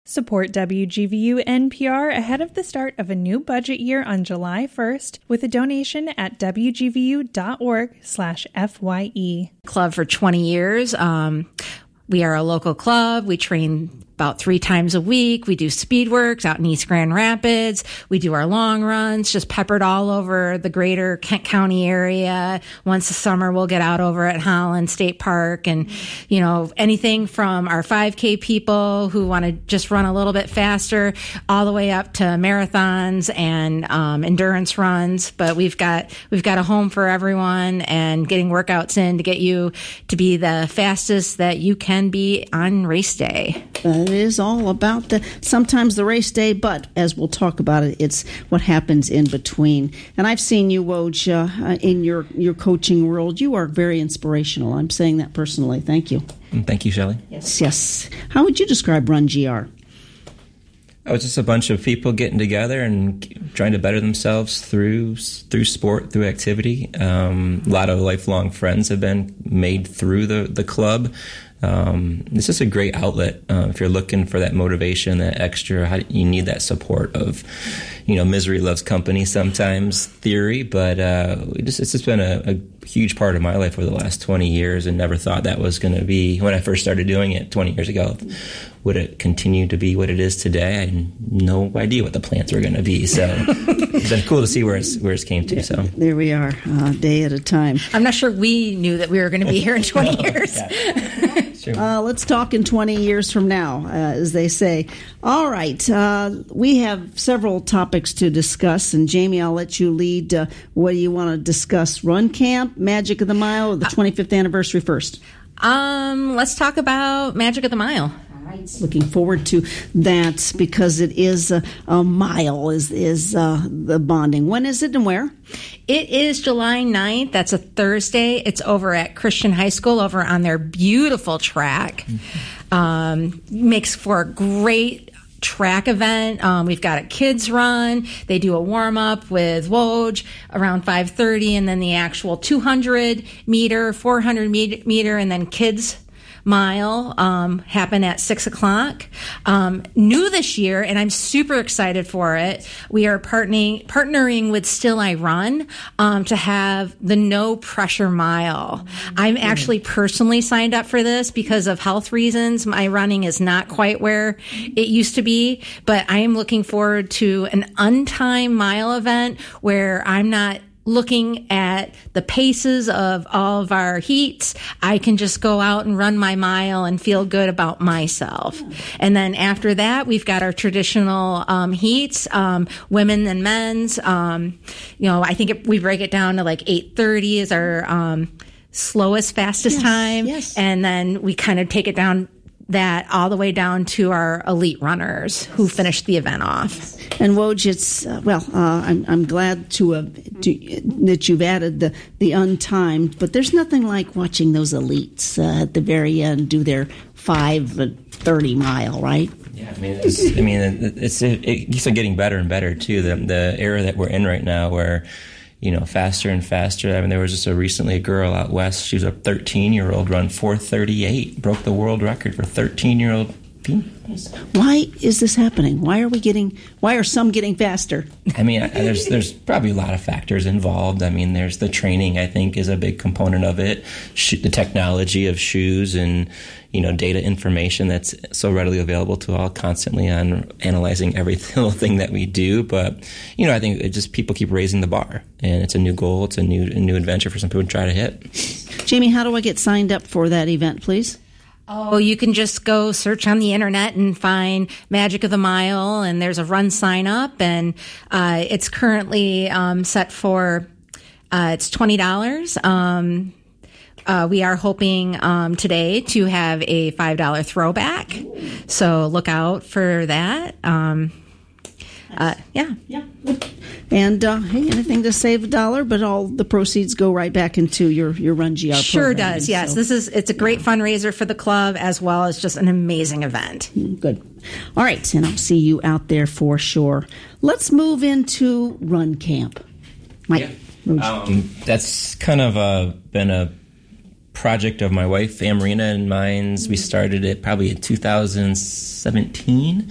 Support WGVU NPR ahead of the start of a new budget year on July 1st with a donation at wgvu.org/FYE. Club for 20 years. We are a local club. We train about 3 times a week. We do speed works out in East Grand Rapids. We do our long runs, just peppered all over the greater Kent County area. Once a summer, we'll get out over at Holland State Park and, anything from our 5K people who want to just run a little bit faster all the way up to marathons and endurance runs. But we've got a home for everyone and getting workouts in to get you to be the fastest that you can be on race day. It is all about sometimes the race day, but as we'll talk about it, it's what happens in between. And I've seen you, Woj, in your coaching world. You are very inspirational. I'm saying that personally. Thank you. Thank you, Shelley. Yes. How would you describe Run GR? Oh, it's just a bunch of people getting together and trying to better themselves through sport, through activity. A lot of lifelong friends have been made through the club. It's just a great outlet if you're looking for that motivation, that extra. You need that support of, misery loves company sometimes theory, but it's just been a huge part of my life over the last 20 years, and never thought that was going to be when I first started doing it 20 years ago. Would it continue to be what it is today? I had no idea what the plans were going to be. So it's been cool to see where it's came to. So there we are, day at a time. I'm not sure we knew that we were going to be here in 20 years. Sure. Let's talk in 20 years from now, as they say. All right. We have several topics to discuss. And Jamie, I'll let you lead. What do you want to discuss? Run Camp, Magic of the Mile, or the 25th anniversary first? Let's talk about Magic of the Mile. Looking forward to that because it is a mile is the bonding. When is it and where? It is July 9th. That's a Thursday. It's over at Christian High School over on their beautiful track. Makes for a great track event. We've got a kids run. They do a warm up with Woj around 5:30, and then the actual 200 meter, 400 meter, and then kids mile happen at 6:00. New this year, and I'm super excited for it. We are partnering with Still I Run to have the no pressure mile. I'm actually personally signed up for this because of health reasons. My running is not quite where it used to be, but I am looking forward to an untimed mile event where I'm not looking at the paces of all of our heats. I can just go out and run my mile and feel good about myself. And then after that, we've got our traditional heats, women and men's. I think we break it down to like 8:30 is our slowest, fastest time. Yes. And then we kind of take it down that all the way down to our elite runners who finished the event off. And Woj, it's I'm glad that you've added the untimed, but there's nothing like watching those elites at the very end do their 5:30 mile, right? Yeah, it keeps on getting better and better too. The era that we're in right now, where faster and faster. I mean, there was just recently a girl out west. She was a 13-year-old, run 4:38, broke the world record for 13-year-old females. Why is this happening? Why are some getting faster? I mean, there's probably a lot of factors involved. I mean, there's the training, I think, is a big component of it. The technology of shoes and data information that's so readily available to all, constantly on analyzing every little thing that we do. But, I think it just people keep raising the bar, and it's a new goal. It's a new adventure for some people to try to hit. Jamie, how do I get signed up for that event, please? Oh, you can just go search on the internet and find Magic of the Mile, and there's a run sign up, and it's currently set for it's $20. We are hoping today to have a $5 throwback, so look out for that. Yeah. And hey, anything to save $1, but all the proceeds go right back into your Run GR program. Sure does, yes. So, it's a great fundraiser for the club, as well as just an amazing event. Good. All right, and I'll see you out there for sure. Let's move into Run Camp. Mike. Yeah. That's kind of been a project of my wife, Amarina, and mine's. We started it probably in 2017.